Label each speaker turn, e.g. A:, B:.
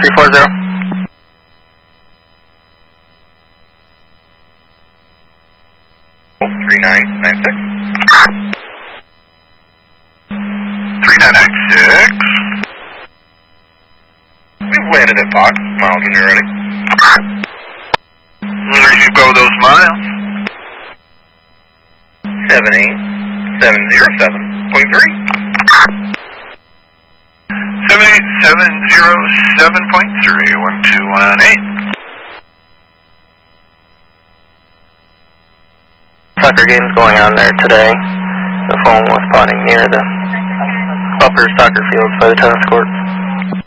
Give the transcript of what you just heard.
A: 340.
B: 3996.
C: 3996.
B: We've landed at Fox. Miles when you're ready.
C: Where you go those miles?
B: 78707.3.
C: 78707.3, 1218.
A: Soccer games going on there today. The phone was spotting near the upper soccer fields by the tennis court.